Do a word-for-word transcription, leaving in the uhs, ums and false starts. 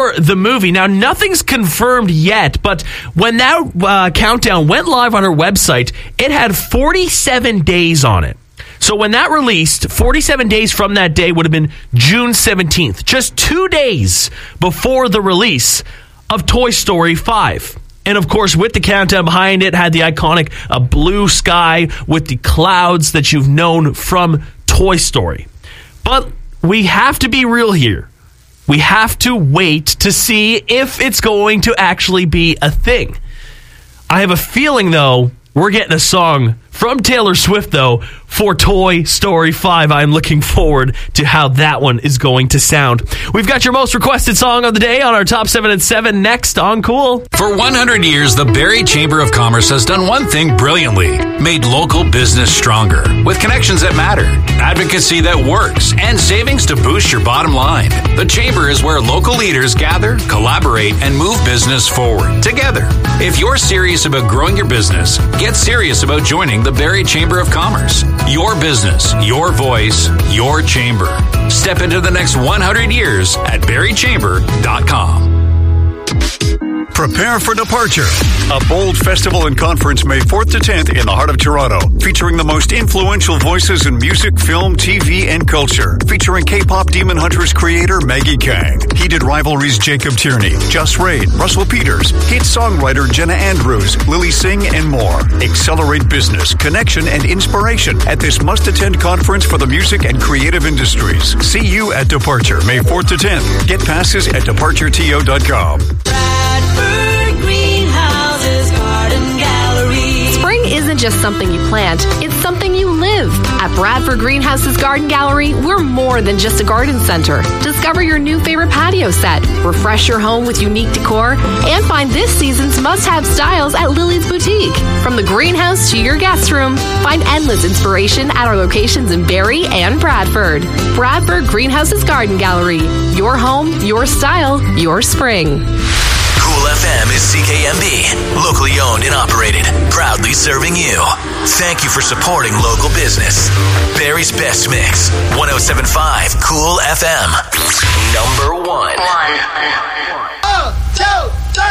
for the movie. Now, nothing's confirmed yet, but when that uh, countdown went live on her website, it had forty-seven days on it. So when that released, forty-seven days from that day would have been June seventeenth, just two days before the release of Toy Story five. And of course, with the countdown behind it, had the iconic uh, blue sky with the clouds that you've known from Toy Story. But we have to be real here. We have to wait to see if it's going to actually be a thing. I have a feeling, though, we're getting a song from Taylor Swift, though, for Toy Story five. I'm looking forward to how that one is going to sound. We've got your most requested song of the day on our Top seven at seven next on Cool. For one hundred years, the Barrie Chamber of Commerce has done one thing brilliantly: made local business stronger. With connections that matter, advocacy that works, and savings to boost your bottom line. The Chamber is where local leaders gather, collaborate, and move business forward together. If you're serious about growing your business, get serious about joining the Barrie Chamber of Commerce. Your business, your voice, your chamber. Step into the next one hundred years at barrie chamber dot com. Prepare for departure. A bold festival and conference May fourth to tenth in the heart of Toronto, featuring the most influential voices in music, film, T V, and culture. Featuring K-pop Demon Hunters creator Maggie Kang, Heated Rivalries Jacob Tierney, Just Raid, Russell Peters, hit songwriter Jenna Andrews, Lily Singh, and more. Accelerate business, connection, and inspiration at this must-attend conference for the music and creative industries. See you at Departure May fourth to tenth. Get passes at departure to dot com. Greenhouses Garden Gallery. Spring isn't just something you plant, it's something you live. At Bradford Greenhouses Garden Gallery, we're more than just a garden center. Discover your new favorite patio set, refresh your home with unique decor, and find this season's must-have styles at Lily's Boutique. From the greenhouse to your guest room, find endless inspiration at our locations in Barrie and Bradford. Bradford Greenhouses Garden Gallery. Your home, your style, your spring. Cool F M is C K M B, locally owned and operated, proudly serving you. Thank you for supporting local business. Barrie's Best Mix, one oh seven point five Cool F M. Number one. one.